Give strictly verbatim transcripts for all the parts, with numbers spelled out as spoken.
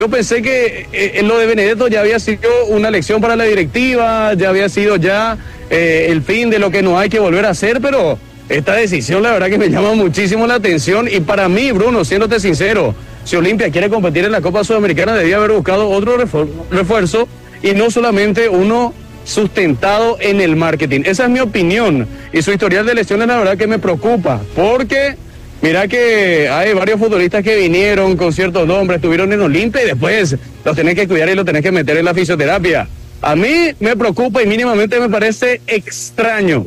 Yo pensé que eh, lo de Benedetto ya había sido una lección para la directiva, ya había sido ya eh, el fin de lo que no hay que volver a hacer, pero esta decisión la verdad que me llama muchísimo la atención y para mí, Bruno, siéndote sincero, si Olimpia quiere competir en la Copa Sudamericana debía haber buscado otro refuerzo y no solamente uno sustentado en el marketing. Esa es mi opinión y su historial de lesiones la verdad que me preocupa porque mira que hay varios futbolistas que vinieron con ciertos nombres, estuvieron en Olimpia y después los tenés que cuidar y los tenés que meter en la fisioterapia. A mí me preocupa y mínimamente me parece extraño.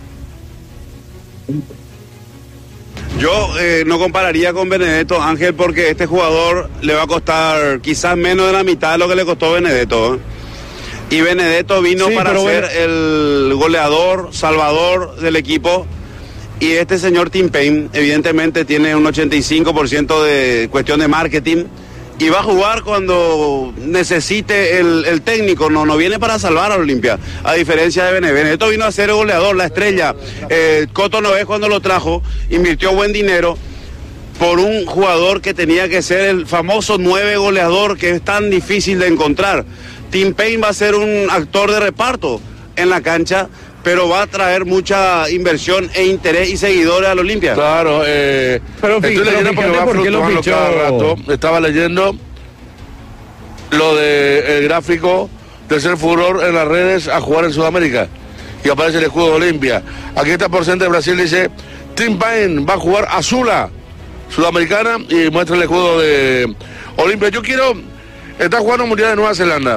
Yo eh, no compararía con Benedetto, Ángel, porque este jugador le va a costar quizás menos de la mitad de lo que le costó Benedetto, ¿eh? Y Benedetto vino sí, para ser bueno. el goleador, salvador del equipo. Y este señor Tim Payne, evidentemente, tiene un ochenta y cinco por ciento de cuestión de marketing. Y va a jugar cuando necesite el, el técnico, no, no viene para salvar a Olimpia, a diferencia de Benedetto. Benedetto vino a ser el goleador, la estrella. Eh, Coto Noé cuando lo trajo, invirtió buen dinero por un jugador que tenía que ser el famoso nueve goleador que es tan difícil de encontrar. Tim Payne va a ser un actor de reparto en la cancha, pero va a traer mucha inversión e interés y seguidores al Olimpia. Claro, eh, pero estoy pero leyendo porque va fluctuando cada rato. Estaba leyendo lo de el gráfico de ser furor en las redes a jugar en Sudamérica y aparece el escudo de Olimpia. Aquí está por ciento de Brasil, dice Tim Payne va a jugar a Sula, Sudamericana, y muestra el escudo de Olimpia. Yo quiero, está jugando Mundial de Nueva Zelanda.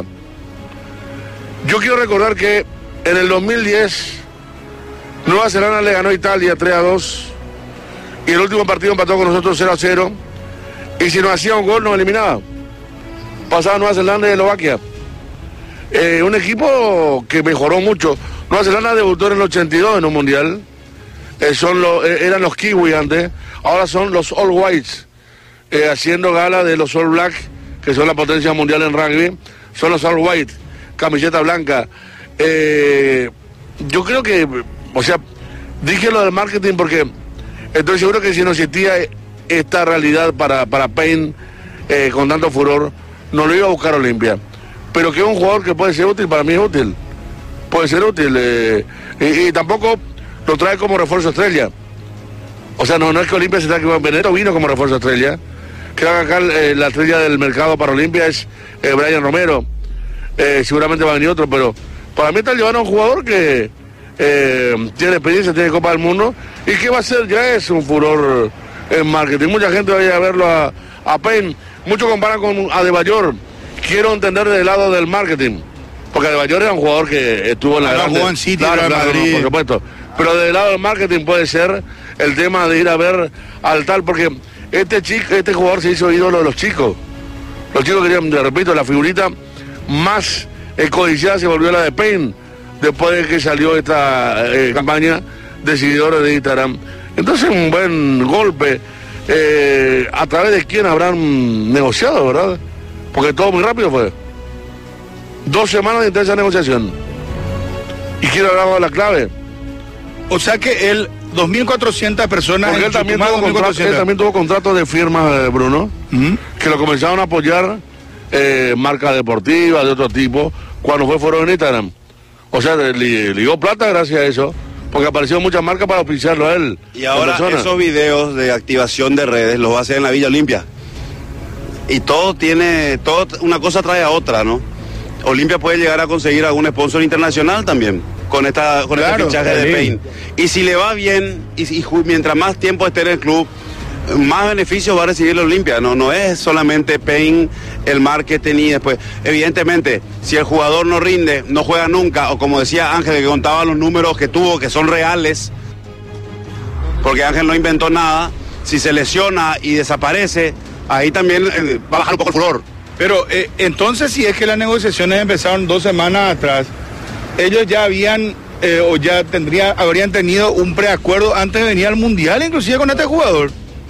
Yo quiero recordar que en el dos mil diez, Nueva Zelanda le ganó a Italia tres a dos y el último partido empató con nosotros cero a cero y si nos hacía un gol nos eliminaba. Pasaba Nueva Zelanda y Eslovaquia. Eh, un equipo que mejoró mucho. Nueva Zelanda debutó en el ochenta y dos en un mundial. Eh, son los, eh, eran los Kiwi antes, ahora son los All Whites, eh, haciendo gala de los All Black, que son la potencia mundial en rugby. Son los All White, camiseta blanca. Eh, yo creo que, o sea, dije lo del marketing porque estoy seguro que si no existía esta realidad para, para Payne eh, con tanto furor, no lo iba a buscar Olimpia. Pero que es un jugador que puede ser útil, para mí es útil. Puede ser útil. Eh, y, y tampoco lo trae como refuerzo estrella. O sea, no, no es que Olimpia se trae que Benedetto vino como refuerzo estrella. Creo que acá eh, la estrella del mercado para Olimpia es eh, Brian Romero. Eh, seguramente va a venir otro, pero para mí está llevando a un jugador que eh, tiene experiencia, tiene Copa del Mundo y que va a ser, ya es un furor en marketing. Mucha gente va a ir a verlo a, a Payne. Muchos comparan con Adebayor. Quiero entender del lado del marketing, porque Adebayor era un jugador que estuvo en la grande. Jugó en City, claro, claro, Madrid. No, por supuesto. Pero del lado del marketing puede ser el tema de ir a ver al tal, porque este chico, este jugador se hizo ídolo de los chicos. Los chicos querían, te repito, la figurita más eh, codiciada se volvió la de Payne después de que salió esta eh, campaña de seguidores de Instagram. Entonces un buen golpe. Eh, a través de quién habrán negociado, ¿verdad? Porque todo muy rápido fue. Dos semanas de intensa negociación. Y quiero hablar de la clave. O sea que él, dos mil cuatrocientas personas... Porque él también, tuvo contrato, él también tuvo contrato de firma, Bruno, uh-huh. que lo comenzaron a apoyar eh, marcas deportivas de otro tipo, cuando fue foro en Instagram. O sea, le ligó plata gracias a eso, porque aparecieron muchas marcas para auspiciarlo a él. Y ahora esos videos de activación de redes los va a hacer en la Villa Olimpia. Y todo tiene, todo, una cosa trae a otra, ¿no? Olimpia puede llegar a conseguir algún sponsor internacional también con esta con claro, este fichaje de Payne. Y si le va bien, y, y mientras más tiempo esté en el club, más beneficios va a recibir la Olimpia. No, no es solamente Payne, el marketing y después. Evidentemente, si el jugador no rinde, no juega nunca, o como decía Ángel, que contaba los números que tuvo, que son reales, porque Ángel no inventó nada, si se lesiona y desaparece, ahí también eh, va a bajar un poco el furor. Pero eh, entonces, si es que las negociaciones empezaron dos semanas atrás, ellos ya habían eh, o ya tendría, habrían tenido un preacuerdo antes de venir al Mundial, inclusive con este jugador.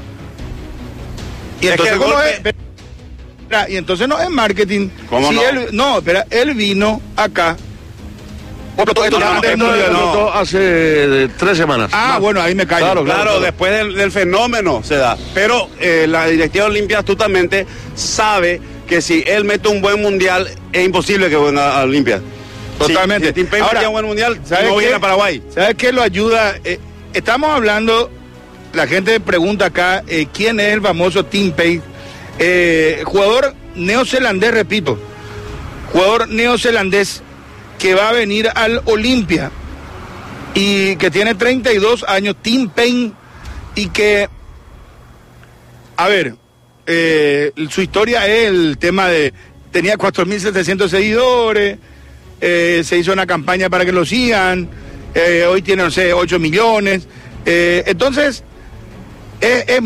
Y entonces, ¿cómo es? Espera, y entonces no es marketing. ¿Cómo si no? Él, no, espera, él vino acá. Esto, esto, no, esto no, no. hace tres semanas. Ah, no. Bueno, ahí me callo. Claro, claro, claro. Después del, del fenómeno se da. Pero eh, la directiva Olimpia astutamente sabe que si él mete un buen mundial, es imposible que venga a Olimpia. Totalmente. Si, si Tim Payne metía un buen mundial, no viene a Paraguay. ¿Sabes qué lo ayuda? Eh, estamos hablando, la gente pregunta acá, eh, ¿quién es el famoso Tim Payne? Eh, jugador neozelandés, repito, jugador neozelandés que va a venir al Olimpia y que tiene treinta y dos años, Tim Payne, y que, a ver, eh, su historia es el tema de, tenía cuatro mil setecientos seguidores, eh, se hizo una campaña para que lo sigan, eh, hoy tiene, no sé, ocho millones, eh, entonces, es, es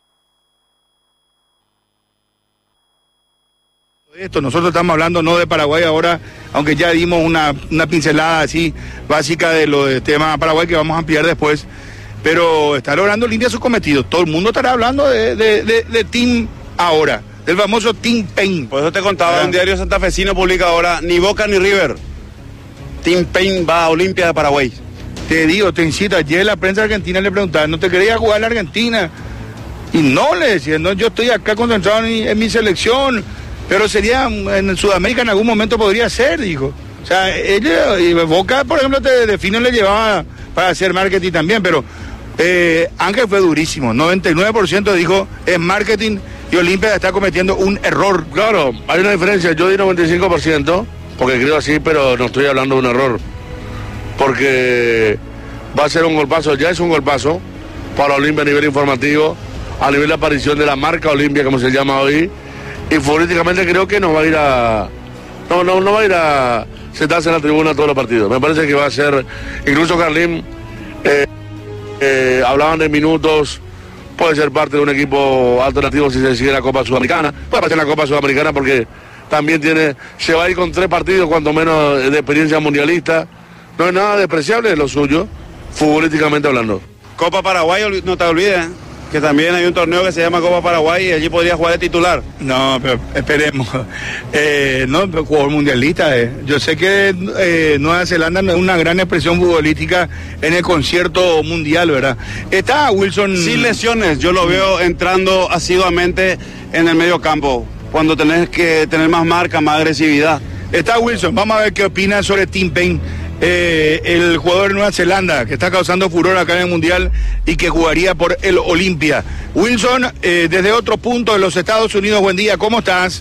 esto, nosotros estamos hablando no de Paraguay ahora, aunque ya dimos una, una pincelada así básica de lo del tema Paraguay que vamos a ampliar después, pero está logrando Olimpia sus cometidos. Todo el mundo estará hablando de, de, de, de Tim ahora, del famoso Tim Payne. Por eso te contaba, un diario santafesino publica ahora, ni Boca ni River, Tim Payne va a Olimpia de Paraguay. Te digo, te incito, ayer la prensa argentina le preguntaba, ¿no te querías jugar en la Argentina? Y no, le decían, no, yo estoy acá concentrado en mi, en mi selección, pero sería, en Sudamérica en algún momento podría ser, dijo. O sea, ella, y Boca, por ejemplo, te defino le llevaba para hacer marketing también, pero eh, Ángel fue durísimo, noventa y nueve por ciento dijo es marketing y Olimpia está cometiendo un error. Claro, hay una diferencia, yo di noventa y cinco por ciento, porque creo así, pero no estoy hablando de un error, porque va a ser un golpazo, ya es un golpazo para Olimpia a nivel informativo, a nivel de aparición de la marca Olimpia, como se llama hoy. Y futbolísticamente creo que no va a ir a no no no va a ir a sentarse en la tribuna todos los partidos. Me parece que va a ser, incluso Carlín eh, eh, hablaban de minutos, puede ser parte de un equipo alternativo si se sigue la Copa Sudamericana, puede pasar en la Copa Sudamericana porque también tiene, se va a ir con tres partidos cuanto menos de experiencia mundialista. No es nada despreciable de lo suyo, futbolísticamente hablando. Copa Paraguay, no te olvides, ¿eh? Que también hay un torneo que se llama Copa Paraguay y allí podría jugar de titular. No, pero esperemos. Eh, no, pero jugador mundialista. Eh. Yo sé que eh, Nueva Zelanda no es una gran expresión futbolística en el concierto mundial, ¿verdad? Está Wilson... Sin lesiones, yo lo veo entrando asiduamente en el medio campo, cuando tenés que tener más marca, más agresividad. Está Wilson, vamos a ver qué opina sobre Tim Payne. Eh, el jugador de Nueva Zelanda que está causando furor acá en el Mundial y que jugaría por el Olimpia. Wilson, eh, desde otro punto de los Estados Unidos, buen día, ¿cómo estás?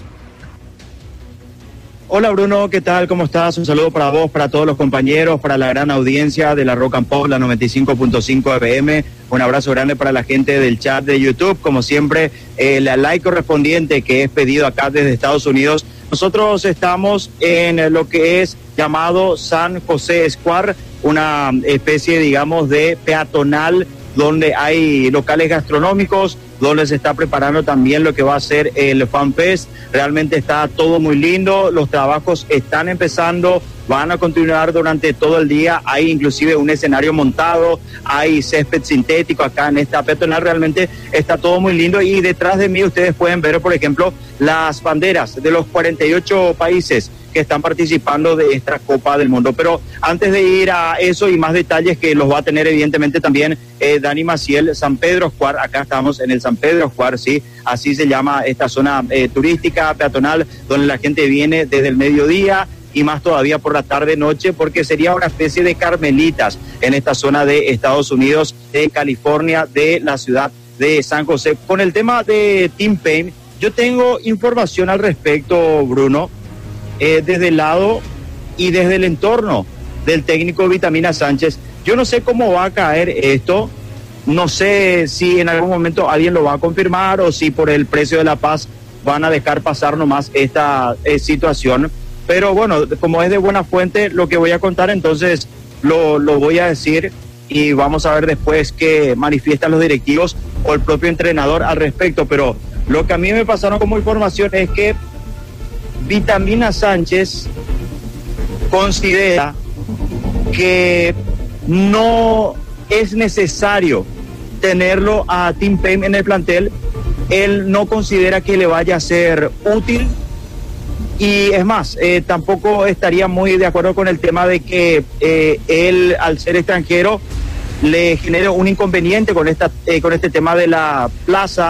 Hola Bruno, ¿qué tal? ¿Cómo estás? Un saludo para vos, para todos los compañeros, para la gran audiencia de la Rock and Pop, la noventa y cinco punto cinco F M. Un abrazo grande para la gente del chat de YouTube. Como siempre, el like correspondiente que es pedido acá desde Estados Unidos. Nosotros estamos en lo que es llamado San José Square, una especie, digamos, de peatonal donde hay locales gastronómicos, donde se está preparando también lo que va a ser el Fan Fest. Realmente está todo muy lindo, los trabajos están empezando, van a continuar durante todo el día, hay inclusive un escenario montado, hay césped sintético acá en esta peatonal, realmente está todo muy lindo y detrás de mí ustedes pueden ver, por ejemplo, las banderas de los cuarenta y ocho países que están participando de esta Copa del Mundo. Pero antes de ir a eso y más detalles que los va a tener evidentemente también eh, Dani Maciel, San Pedro Square, acá estamos en el San Pedro Square, sí, así se llama esta zona eh, turística, peatonal, donde la gente viene desde el mediodía y más todavía por la tarde noche, porque sería una especie de carmelitas en esta zona de Estados Unidos, de California, de la ciudad de San José. Con el tema de Tim Payne, yo tengo información al respecto, Bruno, eh, desde el lado y desde el entorno del técnico Vitamina Sánchez. Yo no sé cómo va a caer esto, no sé si en algún momento alguien lo va a confirmar o si por el precio de la paz van a dejar pasar nomás esta eh, situación. Pero bueno, como es de buena fuente lo que voy a contar, entonces lo, lo voy a decir y vamos a ver después qué manifiestan los directivos o el propio entrenador al respecto. Pero lo que a mí me pasaron como información es que Vitamina Sánchez considera que no es necesario tenerlo a Tim Payne en el plantel. Él no considera que le vaya a ser útil. Y es más, eh, tampoco estaría muy de acuerdo con el tema de que eh, él, al ser extranjero, le genere un inconveniente con esta eh, con este tema de la plaza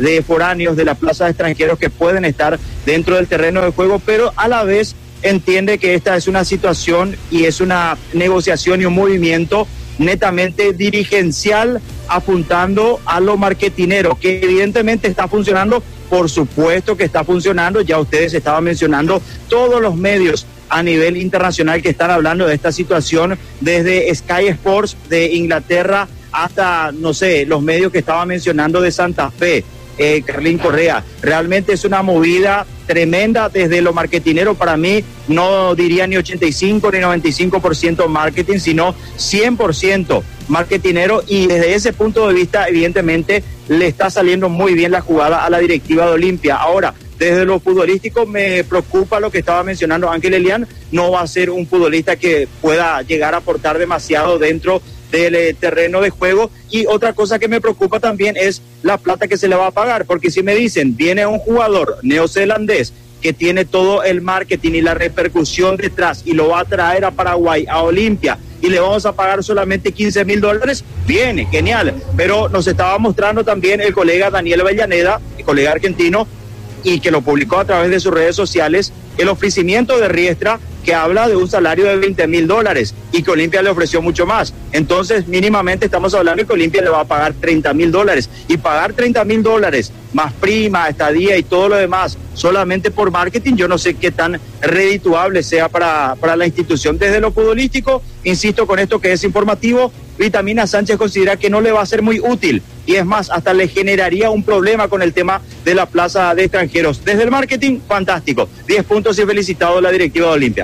de foráneos de la plaza de extranjeros que pueden estar dentro del terreno de juego, pero a la vez entiende que esta es una situación y es una negociación y un movimiento netamente dirigencial apuntando a lo marketinero, que evidentemente está funcionando, por supuesto que está funcionando, ya ustedes estaban mencionando todos los medios a nivel internacional que están hablando de esta situación, desde Sky Sports de Inglaterra hasta, no sé, los medios que estaba mencionando de Santa Fe, eh, Carlín Correa. Realmente es una movida tremenda desde lo marketinero. Para mí no diría ni ochenta y cinco ni noventa y cinco por ciento marketing, sino cien por ciento marketinero, y desde ese punto de vista evidentemente le está saliendo muy bien la jugada a la directiva de Olimpia. Ahora, desde lo futbolístico me preocupa lo que estaba mencionando Ángel Elián. No va a ser un futbolista que pueda llegar a aportar demasiado dentro del eh, terreno de juego. Y otra cosa que me preocupa también es la plata que se le va a pagar, porque si me dicen, viene un jugador neozelandés que tiene todo el marketing y la repercusión detrás y lo va a traer a Paraguay, a Olimpia, y le vamos a pagar solamente quince mil dólares, viene, genial. Pero nos estaba mostrando también el colega Daniel Avellaneda, el colega argentino, y que lo publicó a través de sus redes sociales, el ofrecimiento de Riestra, que habla de un salario de veinte mil dólares y que Olimpia le ofreció mucho más. Entonces, mínimamente estamos hablando de que Olimpia le va a pagar treinta mil dólares. Y pagar treinta mil dólares, más prima, estadía y todo lo demás, solamente por marketing, yo no sé qué tan redituable sea para, para la institución. Desde lo futbolístico, insisto con esto que es informativo, Vitamina Sánchez considera que no le va a ser muy útil, y es más, hasta le generaría un problema con el tema de la plaza de extranjeros. Desde el marketing, fantástico, diez puntos y felicitado a la directiva de Olimpia.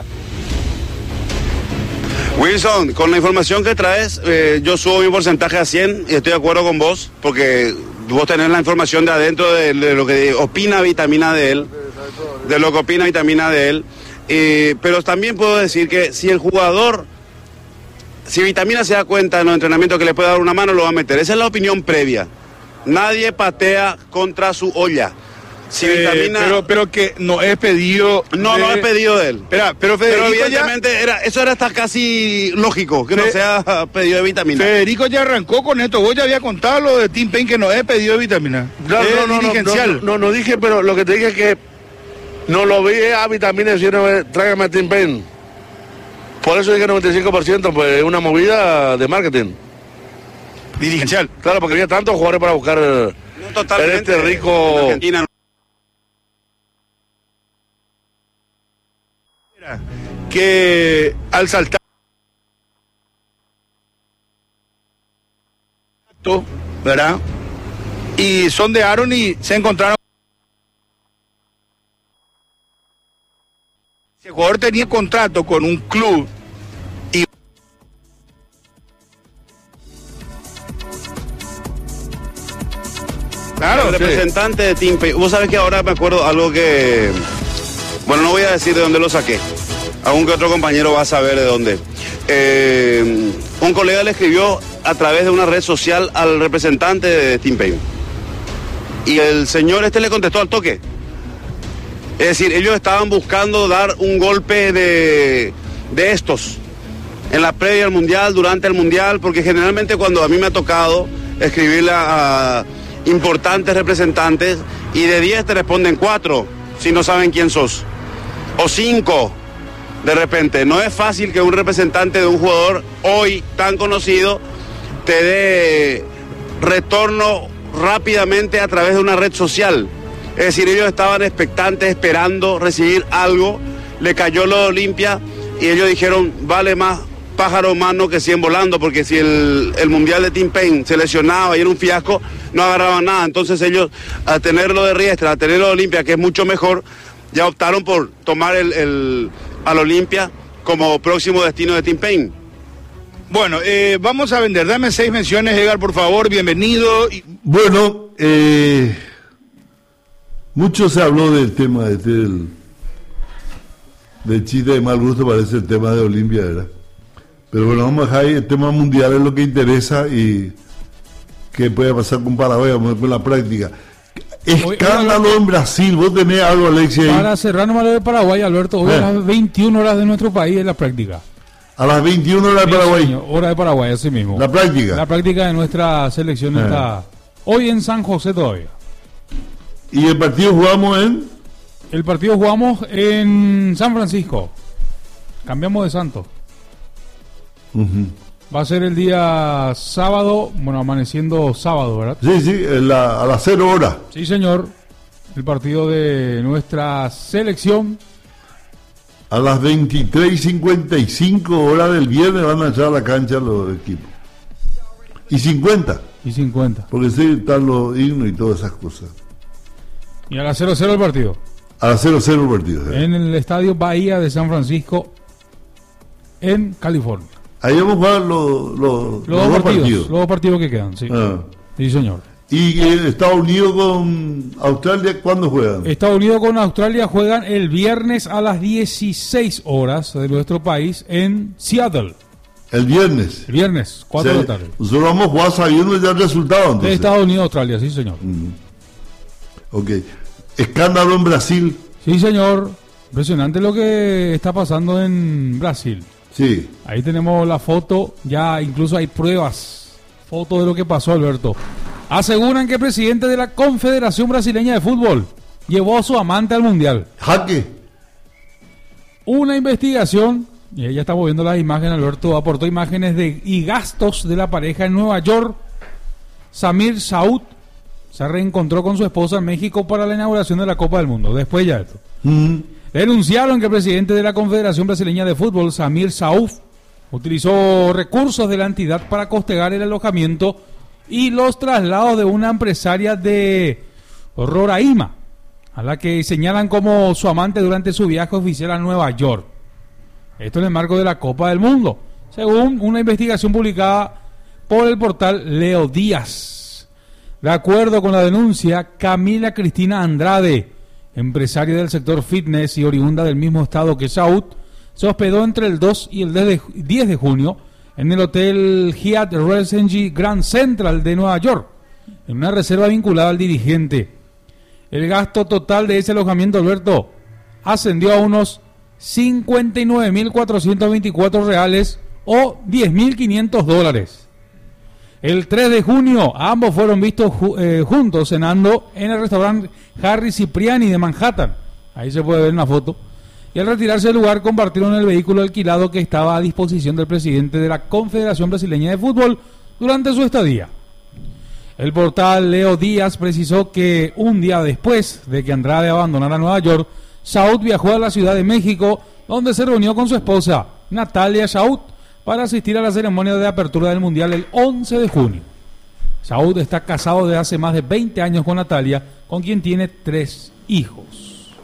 Wilson, con la información que traes, eh, yo subo mi porcentaje a cien y estoy de acuerdo con vos, porque vos tenés la información de adentro de, de lo que opina Vitamina de él, de lo que opina Vitamina de él, eh, pero también puedo decir que si el jugador, si Vitamina se da cuenta en los entrenamientos que le puede dar una mano, lo va a meter. Esa es la opinión previa. Nadie patea contra su olla. Si eh, Vitamina... pero, pero que no es pedido... No, de... no es pedido de él. Espera, pero Federico pero evidentemente ya... era, eso era hasta casi lógico, que Fe... no sea pedido de Vitamina. Federico ya arrancó con esto. Vos ya había contado lo de Tim Payne, que no es pedido de Vitamina. No, es no, no, dirigencial. No, no, no, no dije, pero lo que te dije es que no lo vi a Vitamina diciendo, tráigame a Tim Payne. Por eso dije noventa y cinco por ciento, pues es una movida de marketing. Dirigencial. Claro, porque había tantos jugadores para buscar no, totalmente, este rico... Argentina. Que al saltar, ¿verdad? Y son de Aaron y se encontraron. Si el jugador tenía contrato con un club y claro, el sí. representante de Tim Payne, vos sabés que ahora me acuerdo algo que, bueno, no voy a decir de dónde lo saqué, aún que otro compañero va a saber de dónde. Eh, un colega le escribió a través de una red social al representante de Tim Payne, y el señor este le contestó al toque. Es decir, ellos estaban buscando dar un golpe de, de estos en la previa al Mundial, durante el Mundial, porque generalmente cuando a mí me ha tocado escribirle a, a importantes representantes, y de diez te responden cuatro si no saben quién sos, o cinco de repente. No es fácil que un representante de un jugador hoy tan conocido te dé retorno rápidamente a través de una red social. Es decir, ellos estaban expectantes, esperando recibir algo, le cayó lo de Olimpia y ellos dijeron, vale más pájaro humano que cien volando, porque si el, el Mundial de Tim Payne se lesionaba y era un fiasco, no agarraban nada. Entonces ellos, a tenerlo de Riestra, a tenerlo de Olimpia, que es mucho mejor, ya optaron por tomar el, el, al Olimpia como próximo destino de Tim Payne. Bueno, eh, vamos a vender. Dame seis menciones, Edgar, por favor, bienvenido. Bueno, eh... mucho se habló del tema de este, del, del chiste de mal gusto, parece el tema de Olimpia, ¿verdad? Pero bueno, vamos a dejar ahí, el tema mundial es lo que interesa, y qué puede pasar con Paraguay, vamos a ver con la práctica. Escándalo en Brasil, vos tenés algo, Alexia. Para cerrar nomás lo de Paraguay, Alberto, hoy eh. a las veintiuna horas de nuestro país es la práctica. A las veintiuna horas de Paraguay. Hora de Paraguay, así mismo. La práctica. La práctica de nuestra selección eh. está hoy en San José todavía. ¿Y el partido jugamos en? El partido jugamos en San Francisco. Cambiamos de santo. Uh-huh. Va a ser el día sábado, bueno, amaneciendo sábado, ¿verdad? Sí, sí, la, a las cero horas. Sí, señor. El partido de nuestra selección. A las veintitrés cincuenta y cinco horas del viernes van a echar a la cancha los equipos. Y cincuenta. Y cincuenta. Porque sí, están los himnos y todas esas cosas. Y a las cero cero el partido. A las cero cero el partido. ¿eh? En el estadio Bahía de San Francisco, en California. Ahí vamos a jugar los, los, los, los dos dos partidos, partidos. Los dos partidos que quedan, sí. Ah. Sí, señor. ¿Y eh, Estados Unidos con Australia cuándo juegan? Estados Unidos con Australia juegan el viernes a las dieciséis horas de nuestro país en Seattle. El viernes. El viernes, cuatro o sea, de la tarde. Nosotros vamos a jugar sabiendo ya el resultado. Entonces. De Estados Unidos Australia, sí, señor. Mm. Ok. Escándalo en Brasil. Sí, señor. Impresionante lo que está pasando en Brasil. Sí. Ahí tenemos la foto, ya incluso hay pruebas. Foto de lo que pasó, Alberto. Aseguran que el presidente de la Confederación Brasileña de Fútbol llevó a su amante al Mundial. Jaque. Una investigación, y ella está viendo las imágenes, Alberto, aportó imágenes de y gastos de la pareja en Nueva York. Samir Saud se reencontró con su esposa en México para la inauguración de la Copa del Mundo. Después ya esto. Mm. Denunciaron que el presidente de la Confederación Brasileña de Fútbol, Samir Saud, utilizó recursos de la entidad para costear el alojamiento y los traslados de una empresaria de Roraima, a la que señalan como su amante durante su viaje oficial a Nueva York. Esto en el marco de la Copa del Mundo, según una investigación publicada por el portal Leo Díaz. De acuerdo con la denuncia, Camila Cristina Andrade, empresaria del sector fitness y oriunda del mismo estado que Saud, se hospedó entre el dos y el diez de junio en el Hotel Hyatt Regency Grand Central de Nueva York, en una reserva vinculada al dirigente. El gasto total de ese alojamiento, Alberto, ascendió a unos cincuenta y nueve mil cuatrocientos veinticuatro reales o diez mil quinientos dólares. El tres de junio, ambos fueron vistos eh, juntos cenando en el restaurante Harry Cipriani de Manhattan. Ahí se puede ver una foto. Y al retirarse del lugar compartieron el vehículo alquilado que estaba a disposición del presidente de la Confederación Brasileña de Fútbol durante su estadía. El portal Leo Díaz precisó que un día después de que Andrade abandonara Nueva York, Saud viajó a la Ciudad de México, donde se reunió con su esposa, Natalia Saud, para asistir a la ceremonia de apertura del Mundial el once de junio. Saud está casado desde hace más de veinte años con Natalia, con quien tiene tres hijos.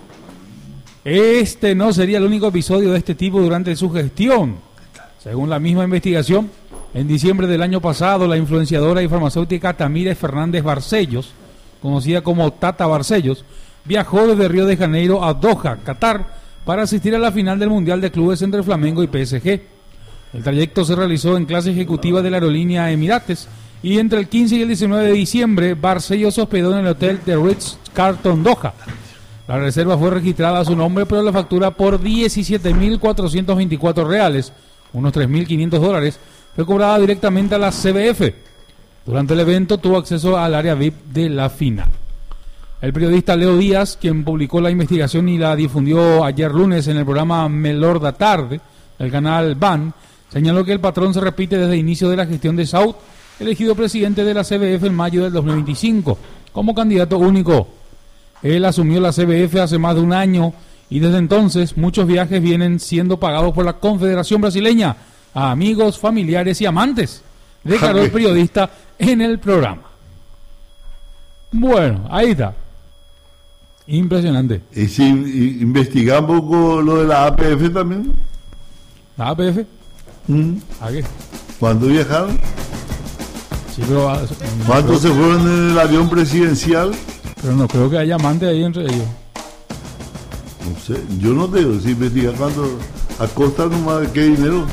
Este no sería el único episodio de este tipo durante su gestión. Según la misma investigación, en diciembre del año pasado, la influenciadora y farmacéutica Tamires Fernández Barcellos, conocida como Tata Barcellos, viajó desde Río de Janeiro a Doha, Qatar, para asistir a la final del Mundial de Clubes entre Flamengo y P S G. El trayecto se realizó en clase ejecutiva de la aerolínea Emirates y entre el quince y el diecinueve de diciembre, Barcellos se hospedó en el hotel The Ritz-Carlton Doha. La reserva fue registrada a su nombre, pero la factura por diecisiete mil cuatrocientos veinticuatro reales, unos tres mil quinientos dólares, fue cobrada directamente a la C B F. Durante el evento tuvo acceso al área V I P de la final. El periodista Leo Díaz, quien publicó la investigación y la difundió ayer lunes en el programa Melor da Tarde, del canal B A N, señaló que el patrón se repite desde el inicio de la gestión de Saud, elegido presidente de la C B F en mayo del dos mil veinticinco, como candidato único. Él asumió la C B F hace más de un año y desde entonces muchos viajes vienen siendo pagados por la Confederación Brasileña a amigos, familiares y amantes, declaró el periodista en el programa. Bueno, ahí está. Impresionante. ¿Y si investigamos con lo de la A P F también? ¿La A P F? ¿Mm? ¿A qué? ¿Cuándo viajaron? Sí, pero... ¿Cuántos se fueron en el avión presidencial? Pero no creo que haya amantes ahí entre ellos. No sé, yo no tengo, si investigar cuando a costa nomás de qué dinero.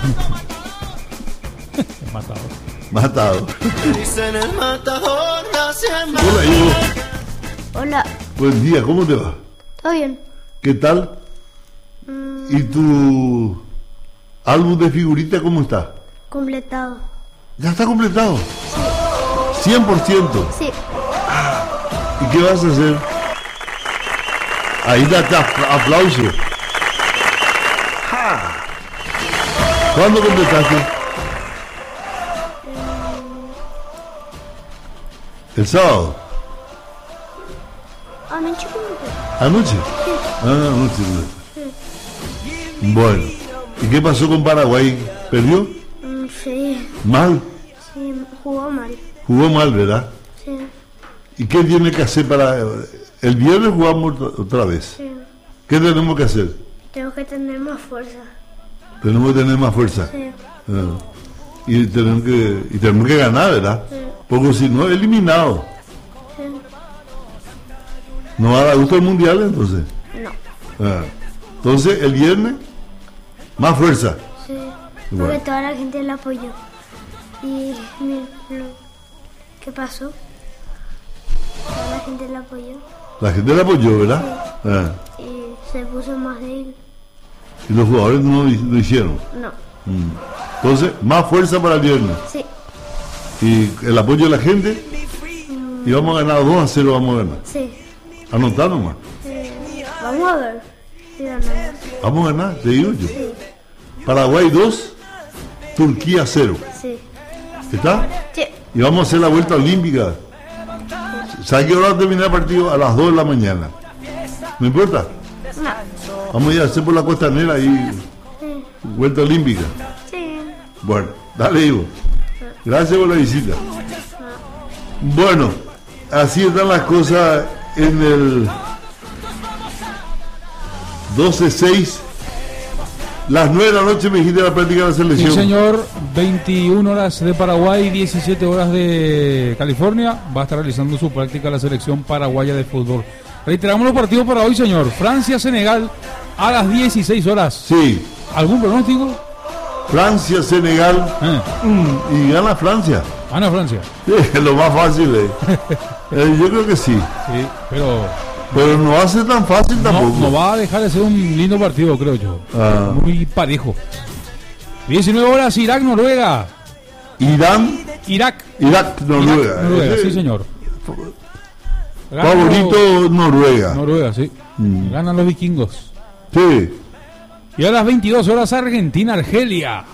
Matado. Matado. Hola, hijo. Hola. Buen día, ¿cómo te va? ¿Todo bien? ¿Qué tal? Mm. ¿Y tu álbum de figuritas cómo está? Completado. ¿Ya está completado? cien por ciento. Sí. ¿Y qué vas a hacer? Ahí date aplauso. ¿Cuándo completaste? ¿El sábado? Anoche completé. ¿Anoche? Sí. Ah, anoche. Sí. Bueno. ¿Y qué pasó con Paraguay? ¿Perdió? Mm, sí. ¿Mal? Sí, jugó mal. Jugó mal, ¿verdad? Sí. ¿Y qué tiene que hacer para...? El viernes jugamos otra vez. Sí. ¿Qué tenemos que hacer? Tengo que tener más fuerza. Tenemos que tener más fuerza. Sí. Ah. Y, tenemos que, y tenemos que ganar, ¿verdad? Sí. Porque si no, eliminado. Sí. ¿No va a dar gusto el mundial entonces? No. Ah. Entonces, el viernes, más fuerza. Sí. Bueno. Porque toda la gente la apoyó. Y mi, lo, ¿qué pasó? Toda la gente la apoyó. La gente la apoyó, ¿verdad? Sí. Ah. Y se puso más débil. Y los jugadores no lo hicieron. No. Mm. Entonces, más fuerza para el viernes. Sí. Y el apoyo de la gente. Y vamos a ganar dos a cero, vamos a ganar. Sí. Anotá nomás. Eh, vamos a ver si ganamos. Vamos a ganar, te digo yo. Sí. Paraguay dos, Turquía cero. Sí. ¿Está? Sí. Y vamos a hacer la vuelta olímpica. ¿Sabes qué hora va a terminar el partido? A las dos de la mañana. ¿No importa? No. Vamos a ir a hacer por la costanera y Sí. vuelta olímpica. Sí. Bueno, dale, Ivo. Gracias por la visita. Bueno, así están las cosas en el doce seis. Las nueve de la noche me dijiste la práctica de la selección. Sí, señor. veintiuna horas de Paraguay, diecisiete horas de California. Va a estar realizando su práctica la selección paraguaya de fútbol. Reiteramos los partidos para hoy, señor. Francia-Senegal a las dieciséis horas. Sí. ¿Algún pronóstico? Francia-Senegal. Eh. Mm, y gana Francia. Gana Francia. Sí, lo más fácil. Eh. Eh, yo creo que sí. Sí, pero Pero no hace tan fácil no, tampoco. no va a dejar de ser un lindo partido, creo yo. Ah. Muy parejo. diecinueve horas, Irak-Noruega. Irán, Irak. Irak, Noruega. Irak, Noruega, Ese sí, señor. Gana favorito Noruega. Noruega, sí. Mm. Ganan los vikingos. Sí. Y a las veintidós horas, Argentina-Argelia.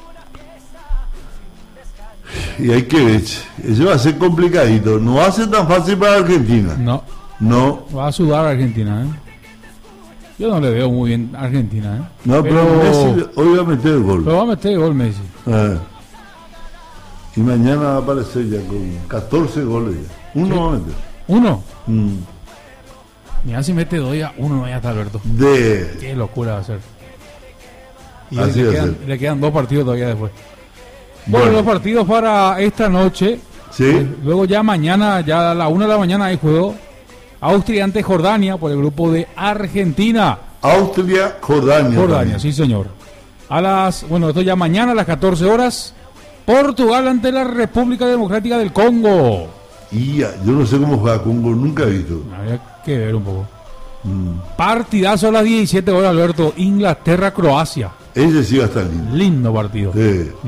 Y hay que ver. Eso va a ser complicadito. No va a ser tan fácil para Argentina. No, No. va a sudar Argentina, ¿eh? Yo no le veo muy bien a Argentina, ¿eh? No, pero, Messi hoy va a meter el gol. Pero va a meter gol Messi. Ah. Y mañana va a aparecer ya con catorce goles ya. Uno Sí. va a meter. Uno. Mm. Mira si mete dos ya, uno no ya está, Alberto. De. Qué locura va a ser. Y Así le, va a quedan, ser. le quedan dos partidos todavía después. Bueno, Bueno. los partidos para esta noche. Sí. Luego ya mañana, ya a la una de la mañana hay juego. Austria ante Jordania por el grupo de Argentina. Austria, Jordania. Jordania, también. sí señor. A las, bueno, esto ya mañana a las catorce horas. Portugal ante la República Democrática del Congo. Y ya, yo no sé cómo juega Congo, nunca he visto. Habría que ver un poco. Mm. Partidazo a las diecisiete horas, Alberto. Inglaterra-Croacia. Ese sí va a estar lindo. Lindo partido. Sí.